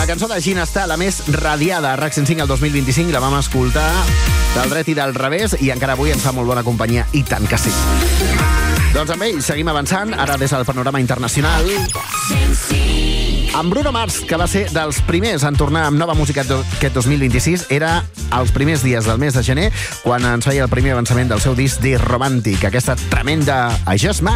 La cançó de Gina està la més radiada a RAC 105 el 2025. La vam escoltar del dret i del revés i encara avui ens fa molt bona companyia. I tant que sí. Doncs amb ell seguim avançant, ara des del panorama internacional. Amb Bruno Mars, que va ser dels primers en tornar amb nova música aquest 2026, era els primers dies del mes de gener quan ens feia el primer avançament del seu disc de Romantic, aquesta tremenda I Just Might.